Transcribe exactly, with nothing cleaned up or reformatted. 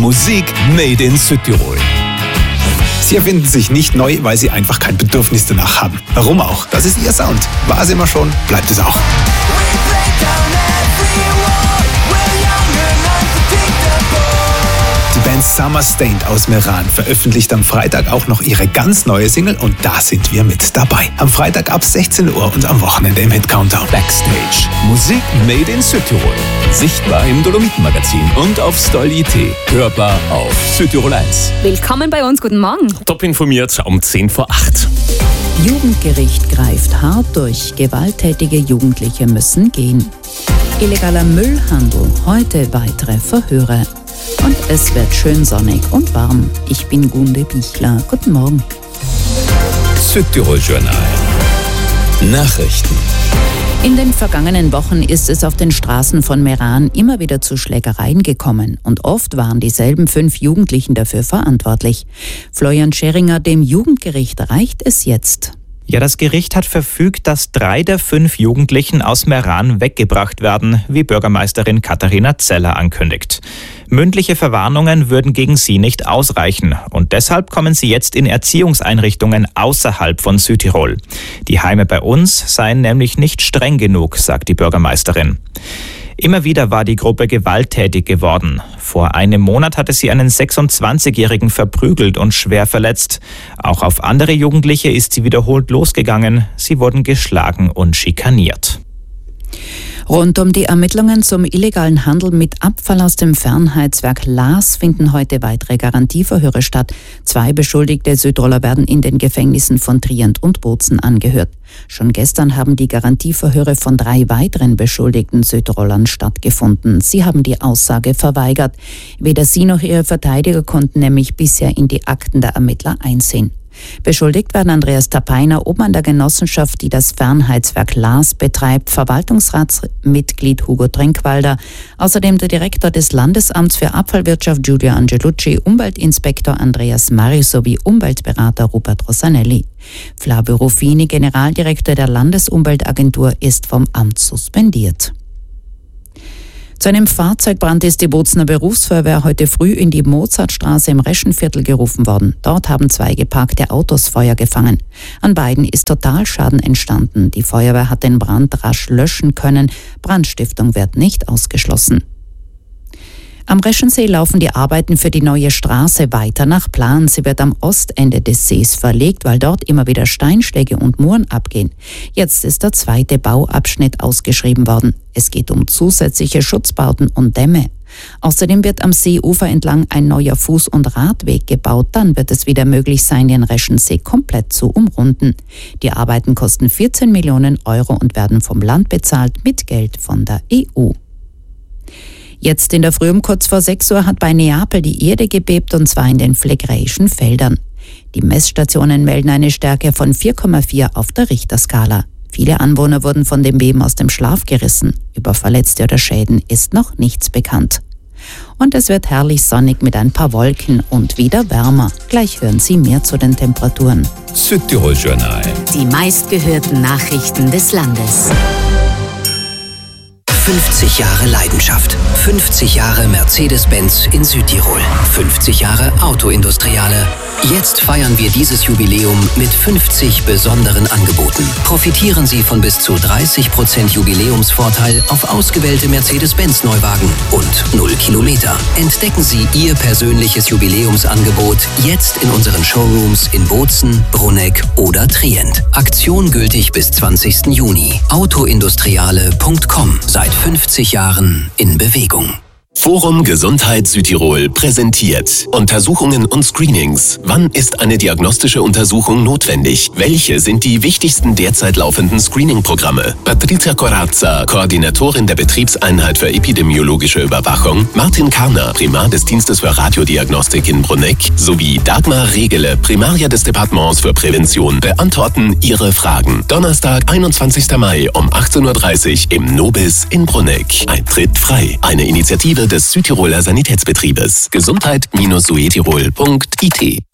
Musik made in Südtirol. Sie erfinden sich nicht neu, weil sie einfach kein Bedürfnis danach haben. Warum auch? Das ist ihr Sound. War es immer schon, bleibt es auch. Die Band Summer Stained aus Meran veröffentlicht am Freitag auch noch ihre ganz neue Single und da sind wir mit dabei. Am Freitag ab sechzehn Uhr und am Wochenende im Hit Countdown. Backstage. Musik made in Südtirol. Sichtbar im Dolomiten-Magazin und auf Stol punkt I T. Hörbar auf Südtirol eins. Willkommen bei uns, guten Morgen. Top informiert um zehn vor acht. Jugendgericht greift hart durch. Gewalttätige Jugendliche müssen gehen. Illegaler Müllhandel. Heute weitere Verhöre. Und es wird schön sonnig und warm. Ich bin Gunde Bichler. Guten Morgen. Südtirol Journal. Nachrichten. In den vergangenen Wochen ist es auf den Straßen von Meran immer wieder zu Schlägereien gekommen. Und oft waren dieselben fünf Jugendlichen dafür verantwortlich. Florian Scheringer, dem Jugendgericht reicht es jetzt. Ja, das Gericht hat verfügt, dass drei der fünf Jugendlichen aus Meran weggebracht werden, wie Bürgermeisterin Katharina Zeller ankündigt. Mündliche Verwarnungen würden gegen sie nicht ausreichen und deshalb kommen sie jetzt in Erziehungseinrichtungen außerhalb von Südtirol. Die Heime bei uns seien nämlich nicht streng genug, sagt die Bürgermeisterin. Immer wieder war die Gruppe gewalttätig geworden. Vor einem Monat hatte sie einen sechsundzwanzigjährigen verprügelt und schwer verletzt. Auch auf andere Jugendliche ist sie wiederholt losgegangen. Sie wurden geschlagen und schikaniert. Rund um die Ermittlungen zum illegalen Handel mit Abfall aus dem Fernheizwerk Laas finden heute weitere Garantieverhöre statt. Zwei beschuldigte Südtiroler werden in den Gefängnissen von Trient und Bozen angehört. Schon gestern haben die Garantieverhöre von drei weiteren beschuldigten Südtirolern stattgefunden. Sie haben die Aussage verweigert. Weder sie noch ihre Verteidiger konnten nämlich bisher in die Akten der Ermittler einsehen. Beschuldigt werden Andreas Tapeiner, Obmann der Genossenschaft, die das Fernheizwerk Laas betreibt, Verwaltungsratsmitglied Hugo Trinkwalder, außerdem der Direktor des Landesamts für Abfallwirtschaft Giulio Angelucci, Umweltinspektor Andreas Mari sowie Umweltberater Rupert Rossanelli. Flavio Ruffini, Generaldirektor der Landesumweltagentur, ist vom Amt suspendiert. Zu einem Fahrzeugbrand ist die Bozener Berufsfeuerwehr heute früh in die Mozartstraße im Reschenviertel gerufen worden. Dort haben zwei geparkte Autos Feuer gefangen. An beiden ist Totalschaden entstanden. Die Feuerwehr hat den Brand rasch löschen können. Brandstiftung wird nicht ausgeschlossen. Am Reschensee laufen die Arbeiten für die neue Straße weiter nach Plan. Sie wird am Ostende des Sees verlegt, weil dort immer wieder Steinschläge und Muren abgehen. Jetzt ist der zweite Bauabschnitt ausgeschrieben worden. Es geht um zusätzliche Schutzbauten und Dämme. Außerdem wird am Seeufer entlang ein neuer Fuß- und Radweg gebaut. Dann wird es wieder möglich sein, den Reschensee komplett zu umrunden. Die Arbeiten kosten vierzehn Millionen Euro und werden vom Land bezahlt mit Geld von der E U. Jetzt in der Früh um kurz vor sechs Uhr hat bei Neapel die Erde gebebt und zwar in den Phlegräischen Feldern. Die Messstationen melden eine Stärke von vier Komma vier auf der Richterskala. Viele Anwohner wurden von dem Beben aus dem Schlaf gerissen. Über Verletzte oder Schäden ist noch nichts bekannt. Und es wird herrlich sonnig mit ein paar Wolken und wieder wärmer. Gleich hören Sie mehr zu den Temperaturen. Südtirol Journal. Die meistgehörten Nachrichten des Landes. fünfzig Jahre Leidenschaft. fünfzig Jahre Mercedes-Benz in Südtirol. fünfzig Jahre Autoindustriale. Jetzt feiern wir dieses Jubiläum mit fünfzig besonderen Angeboten. Profitieren Sie von bis zu dreißig Prozent Jubiläumsvorteil auf ausgewählte Mercedes-Benz-Neuwagen und null Kilometer. Entdecken Sie Ihr persönliches Jubiläumsangebot jetzt in unseren Showrooms in Bozen, Bruneck oder Trient. Aktion gültig bis zwanzigsten Juni. autoindustriale punkt com. Seit fünfzig Jahren in Bewegung. Forum Gesundheit Südtirol präsentiert Untersuchungen und Screenings. Wann ist eine diagnostische Untersuchung notwendig? Welche sind die wichtigsten derzeit laufenden Screening-Programme? Patrizia Corazza, Koordinatorin der Betriebseinheit für epidemiologische Überwachung, Martin Karner, Primar des Dienstes für Radiodiagnostik in Bruneck, sowie Dagmar Regele, Primaria des Departements für Prävention, beantworten Ihre Fragen. Donnerstag, einundzwanzigsten Mai um achtzehn Uhr dreißig im Nobis in Bruneck. Eintritt frei. Eine Initiative des Südtiroler Sanitätsbetriebes. Gesundheit Bindestrich südtirol punkt I T